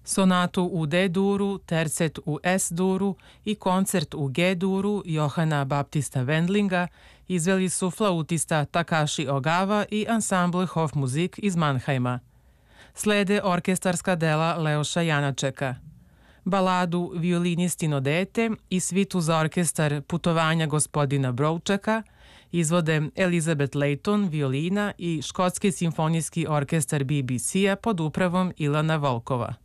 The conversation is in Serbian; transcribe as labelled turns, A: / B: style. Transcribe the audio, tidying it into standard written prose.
A: Sonatu u D-duru, tercet u S-duru i koncert u G-duru Johana Baptista Wendlinga izveli su flautista Takashi Ogawa i ansambl Hofmusik iz Mannheima. Slede orkestarska dela Leoša Janačeka. Baladu Violinistino dete i svitu za orkestar Putovanja gospodina Broučaka izvode Elizabeth Layton, violina i Škotski simfonijski orkestar BBC-a pod upravom Ilana Volkova.